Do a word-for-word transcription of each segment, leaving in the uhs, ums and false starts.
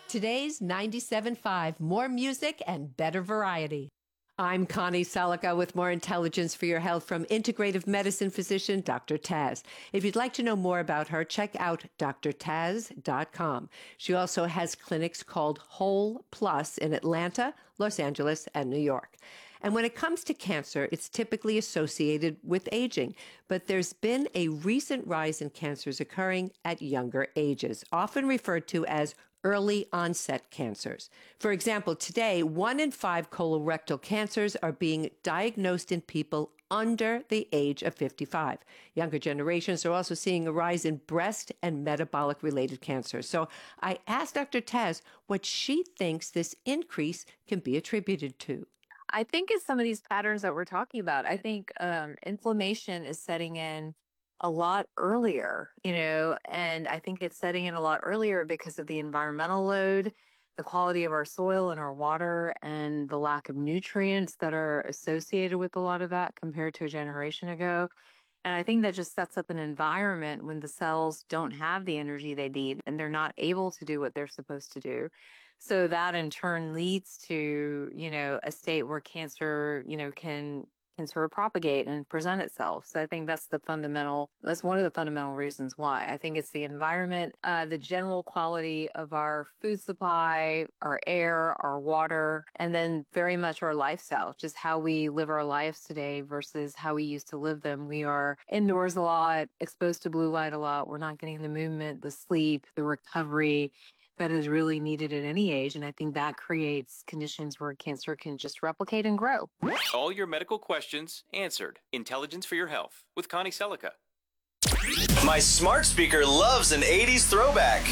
Today's ninety-seven point five, more music and better variety. I'm Connie Salica with more intelligence for your health from integrative medicine physician Doctor Taz. If you'd like to know more about her, check out d r taz dot com. She also has clinics called Whole Plus in Atlanta, Los Angeles, and New York. And when it comes to cancer, it's typically associated with aging. But there's been a recent rise in cancers occurring at younger ages, often referred to as early onset cancers. For example, today, one in five colorectal cancers are being diagnosed in people under the age of fifty-five. Younger generations are also seeing a rise in breast and metabolic related cancers. So I asked Doctor Taz what she thinks this increase can be attributed to. I think it's some of these patterns that we're talking about. I think um, inflammation is setting in a lot earlier, you know, and I think it's setting in a lot earlier because of the environmental load, the quality of our soil and our water, and the lack of nutrients that are associated with a lot of that compared to a generation ago. And I think that just sets up an environment when the cells don't have the energy they need and they're not able to do what they're supposed to do. So that in turn leads to, you know, a state where cancer, you know, can can sort of propagate and present itself. So I think that's the fundamental, that's one of the fundamental reasons why. I think it's the environment, uh, the general quality of our food supply, our air, our water, and then very much our lifestyle, just how we live our lives today versus how we used to live them. We are indoors a lot, exposed to blue light a lot. We're not getting the movement, the sleep, the recovery that is really needed at any age. And I think that creates conditions where cancer can just replicate and grow. All your medical questions answered. Intelligence for your health with Connie Selica. My smart speaker loves an eighties throwback.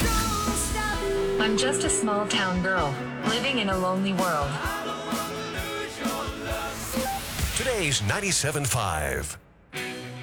I'm just a small town girl living in a lonely world. Today's ninety-seven point five.